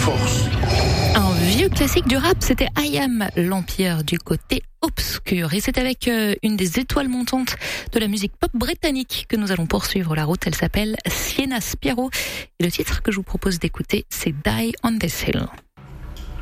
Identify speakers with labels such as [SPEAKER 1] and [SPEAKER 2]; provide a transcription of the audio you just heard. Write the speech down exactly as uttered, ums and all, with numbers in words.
[SPEAKER 1] force.
[SPEAKER 2] Un vieux classique du rap, c'était I Am, l'Empire du côté obscur. Et c'est avec euh, une des étoiles montantes de la musique pop britannique que nous allons poursuivre la route. Elle s'appelle Sienna Spiro. Et le titre que je vous propose d'écouter, c'est Die on This Hill.